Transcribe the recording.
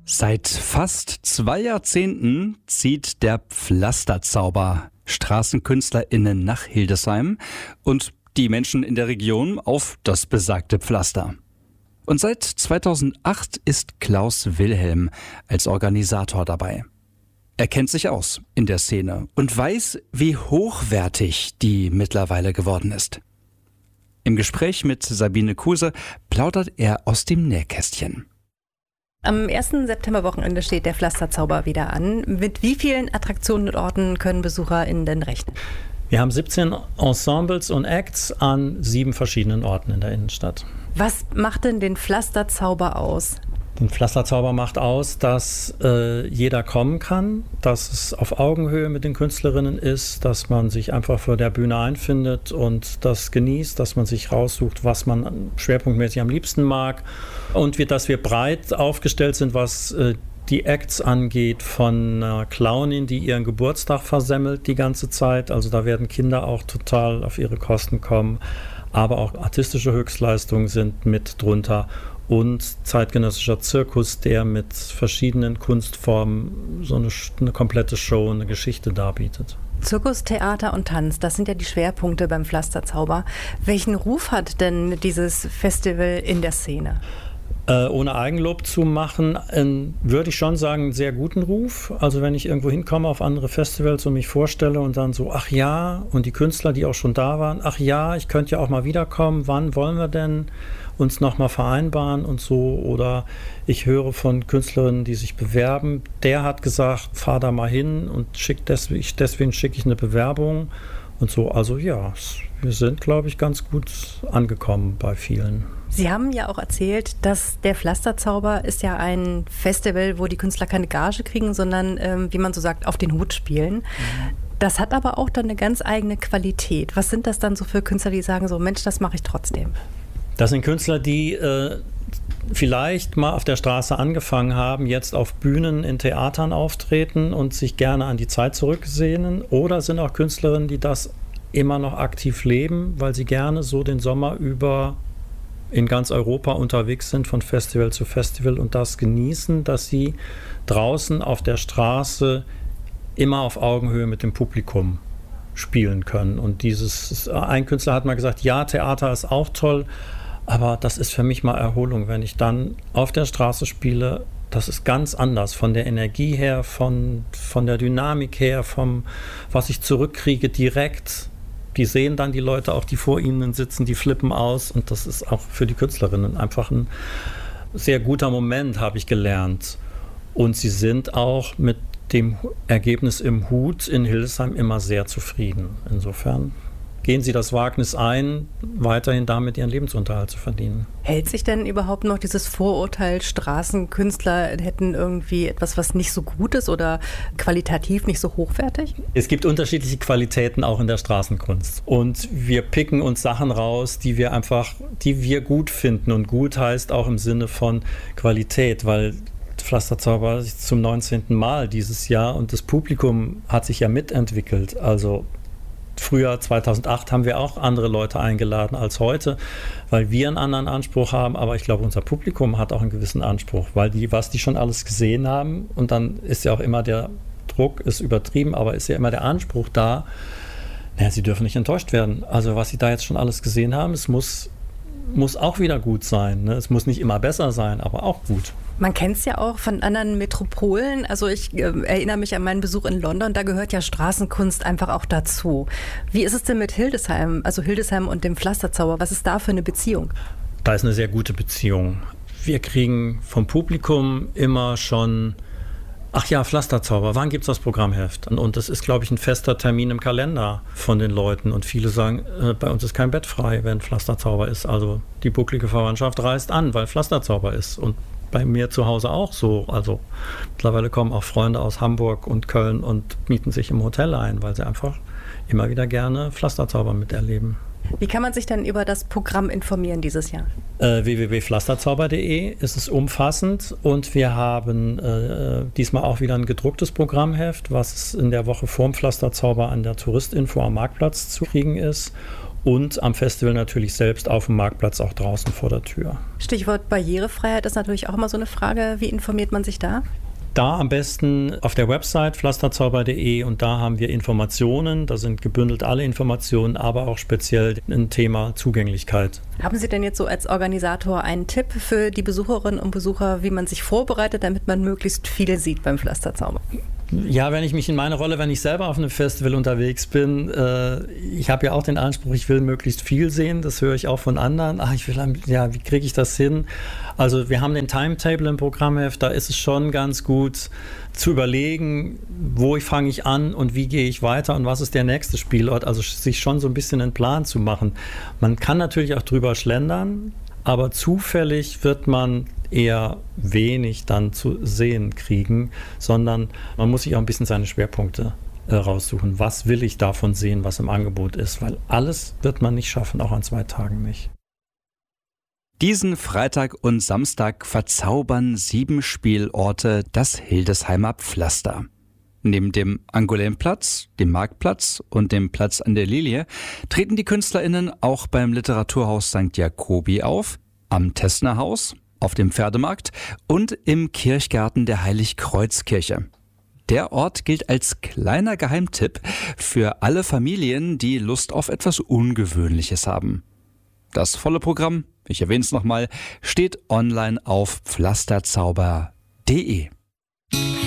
Seit fast 2 Jahrzehnten zieht der Pflasterzauber StraßenkünstlerInnen nach Hildesheim und die Menschen in der Region auf das besagte Pflaster. Und seit 2008 ist Klaus Wilhelm als Organisator dabei. Er kennt sich aus in der Szene und weiß, wie hochwertig die mittlerweile geworden ist. Im Gespräch mit Sabine Kuse plaudert er aus dem Nähkästchen. Am 1. Septemberwochenende steht der Pflasterzauber wieder an. Mit wie vielen Attraktionen und Orten können BesucherInnen denn rechnen? Wir haben 17 Ensembles und Acts an 7 verschiedenen Orten in der Innenstadt. Was macht denn den Pflasterzauber aus? Den Pflasterzauber macht aus, dass jeder kommen kann, dass es auf Augenhöhe mit den Künstlerinnen ist, dass man sich einfach vor der Bühne einfindet und das genießt, dass man sich raussucht, was man schwerpunktmäßig am liebsten mag und dass wir breit aufgestellt sind, was die Acts angeht, von einer Clownin, die ihren Geburtstag versemmelt die ganze Zeit. Also da werden Kinder auch total auf ihre Kosten kommen, aber auch artistische Höchstleistungen sind mit drunter. Und zeitgenössischer Zirkus, der mit verschiedenen Kunstformen so eine komplette Show, eine Geschichte darbietet. Zirkus, Theater und Tanz, das sind ja die Schwerpunkte beim Pflasterzauber. Welchen Ruf hat denn dieses Festival in der Szene? Ohne Eigenlob zu machen, würde ich schon sagen, einen sehr guten Ruf. Also wenn ich irgendwo hinkomme auf andere Festivals und mich vorstelle und dann so, ach ja, und die Künstler, die auch schon da waren, ach ja, ich könnte ja auch mal wiederkommen, wann wollen wir denn uns nochmal vereinbaren und so. Oder ich höre von Künstlerinnen, die sich bewerben, der hat gesagt, fahr da mal hin und deswegen schicke ich eine Bewerbung und so. Also ja, wir sind, glaube ich, ganz gut angekommen bei vielen. Sie haben ja auch erzählt, dass der Pflasterzauber ist ja ein Festival, wo die Künstler keine Gage kriegen, sondern, wie man so sagt, auf den Hut spielen. Das hat aber auch dann eine ganz eigene Qualität. Was sind das dann so für Künstler, die sagen so, Mensch, das mache ich trotzdem? Das sind Künstler, die vielleicht mal auf der Straße angefangen haben, jetzt auf Bühnen in Theatern auftreten und sich gerne an die Zeit zurücksehnen. Oder sind auch Künstlerinnen, die das immer noch aktiv leben, weil sie gerne so den Sommer über in ganz Europa unterwegs sind, von Festival zu Festival und das genießen, dass sie draußen auf der Straße immer auf Augenhöhe mit dem Publikum spielen können. Und ein Künstler hat mal gesagt, ja, Theater ist auch toll, aber das ist für mich mal Erholung, wenn ich dann auf der Straße spiele. Das ist ganz anders von der Energie her, von der Dynamik her, vom was ich zurückkriege direkt. Die sehen dann die Leute auch, die vor ihnen sitzen, die flippen aus und das ist auch für die Künstlerinnen einfach ein sehr guter Moment, habe ich gelernt. Und sie sind auch mit dem Ergebnis im Hut in Hildesheim immer sehr zufrieden. Insofern gehen sie das Wagnis ein, weiterhin damit ihren Lebensunterhalt zu verdienen. Hält sich denn überhaupt noch dieses Vorurteil, Straßenkünstler hätten irgendwie etwas, was nicht so gut ist oder qualitativ nicht so hochwertig? Es gibt unterschiedliche Qualitäten auch in der Straßenkunst. Und wir picken uns Sachen raus, die wir gut finden. Und gut heißt auch im Sinne von Qualität, weil Pflasterzauber ist zum 19. Mal dieses Jahr und das Publikum hat sich ja mitentwickelt. Also früher, 2008, haben wir auch andere Leute eingeladen als heute, weil wir einen anderen Anspruch haben. Aber ich glaube, unser Publikum hat auch einen gewissen Anspruch, weil was die schon alles gesehen haben. Und dann ist ja auch immer der Druck, ist übertrieben, aber ist ja immer der Anspruch da. Naja, sie dürfen nicht enttäuscht werden. Also was sie da jetzt schon alles gesehen haben, es muss auch wieder gut sein. Ne? Es muss nicht immer besser sein, aber auch gut. Man kennt es ja auch von anderen Metropolen. Also ich erinnere mich an meinen Besuch in London, da gehört ja Straßenkunst einfach auch dazu. Wie ist es denn mit Hildesheim, also Hildesheim und dem Pflasterzauber? Was ist da für eine Beziehung? Da ist eine sehr gute Beziehung. Wir kriegen vom Publikum immer schon, ach ja, Pflasterzauber, wann gibt es das Programmheft? Und das ist, glaube ich, ein fester Termin im Kalender von den Leuten. Und viele sagen, bei uns ist kein Bett frei, wenn Pflasterzauber ist. Also die bucklige Verwandtschaft reist an, weil Pflasterzauber ist. Und bei mir zu Hause auch so. Also mittlerweile kommen auch Freunde aus Hamburg und Köln und mieten sich im Hotel ein, weil sie einfach immer wieder gerne Pflasterzauber miterleben. Wie kann man sich denn über das Programm informieren dieses Jahr? www.pflasterzauber.de ist es umfassend und wir haben diesmal auch wieder ein gedrucktes Programmheft, was in der Woche vorm Pflasterzauber an der Touristinfo am Marktplatz zu kriegen ist. und am Festival natürlich selbst auf dem Marktplatz auch draußen vor der Tür. Stichwort Barrierefreiheit ist natürlich auch immer so eine Frage. Wie informiert man sich da? Da am besten auf der Website pflasterzauber.de und da haben wir Informationen, da sind gebündelt alle Informationen, aber auch speziell ein Thema Zugänglichkeit. Haben Sie denn jetzt so als Organisator einen Tipp für die Besucherinnen und Besucher, wie man sich vorbereitet, damit man möglichst viel sieht beim Pflasterzauber? Ja, wenn ich mich in meine Rolle, wenn ich selber auf einem Festival unterwegs bin, ich habe ja auch den Anspruch, ich will möglichst viel sehen, das höre ich auch von anderen. Wie kriege ich das hin? Also wir haben den Timetable im Programmheft, da ist es schon ganz gut zu überlegen, wo fange ich an und wie gehe ich weiter und was ist der nächste Spielort, also sich schon so ein bisschen einen Plan zu machen. Man kann natürlich auch drüber schlendern, aber zufällig wird man eher wenig dann zu sehen kriegen, sondern man muss sich auch ein bisschen seine Schwerpunkte raussuchen. Was will ich davon sehen, was im Angebot ist? Weil alles wird man nicht schaffen, auch an 2 Tagen nicht. Diesen Freitag und Samstag verzaubern 7 Spielorte das Hildesheimer Pflaster. Neben dem Angoulême-Platz, dem Marktplatz und dem Platz an der Lilie treten die KünstlerInnen auch beim Literaturhaus St. Jakobi auf, am Tessner Haus, auf dem Pferdemarkt und im Kirchgarten der Heiligkreuzkirche. Der Ort gilt als kleiner Geheimtipp für alle Familien, die Lust auf etwas Ungewöhnliches haben. Das volle Programm, ich erwähne es nochmal, steht online auf pflasterzauber.de.